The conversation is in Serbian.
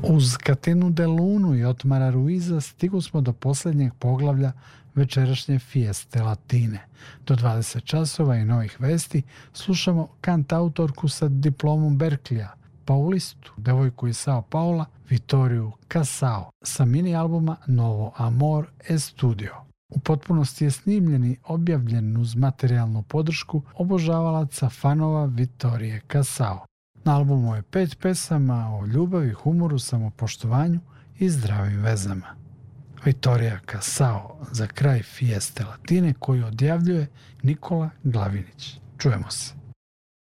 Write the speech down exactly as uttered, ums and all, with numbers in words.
Uz Catenu de Lunu i Otmara Ruiza stigu smo do posljednjeg poglavlja večerašnje Fieste Latine. Do dvadeset časova i novih vesti slušamo kantautorku sa diplomom Berkleya, paulistu, devojku iz Sao Paula, Vitoriju Casao, sa mini albuma Novo Amor Estudio. U potpunosti je snimljen i objavljen uz materijalnu podršku obožavalaca fanova Vitorije Casao. Na albumu je pet pesama o ljubavi, humoru, samopoštovanju i zdravim vezama. Vitorija Casao za kraj Fieste Latine koju odjavljuje Nikola Glavinić. Čujemo se.